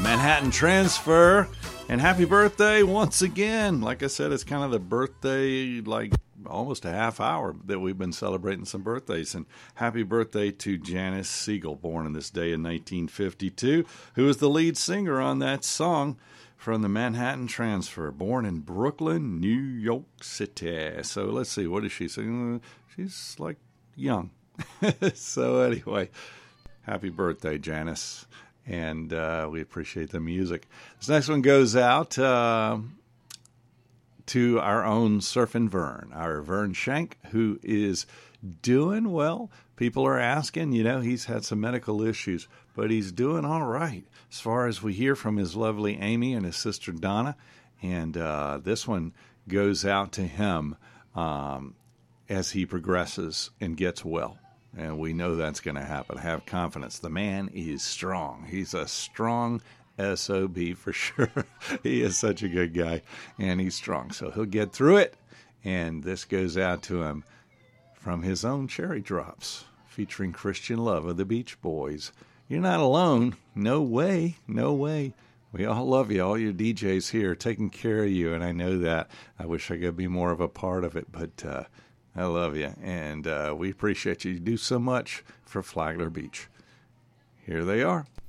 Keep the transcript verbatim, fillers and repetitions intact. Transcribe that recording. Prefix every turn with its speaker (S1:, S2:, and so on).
S1: Manhattan Transfer, and happy birthday once again. Like I said, it's kind of the birthday, like almost a half hour that we've been celebrating some birthdays. And happy birthday to Janice Siegel, born on this day in nineteen fifty-two, who is the lead singer on that song from the Manhattan Transfer, born in Brooklyn, New York City. So let's see, what is she singing? She's like young. So anyway, happy birthday, Janice. And uh, we appreciate the music. This next one goes out uh, to our own Surfin' Vern, our Vern Shank, who is doing well. People are asking, you know, he's had some medical issues, but he's doing all right, as far as we hear from his lovely Amy and his sister Donna. And uh, this one goes out to him um, as he progresses and gets well. And we know that's going to happen. Have confidence. The man is strong. He's a strong S O B for sure. He is such a good guy, and he's strong. So he'll get through it. And this goes out to him from his own Cherry Drops, featuring Christian Love of the Beach Boys. You're not alone. No way. No way. We all love you. All your D Js here taking care of you, and I know that. I wish I could be more of a part of it, but uh, I love you, and uh, we appreciate you. You do so much for Flagler Beach. Here they are.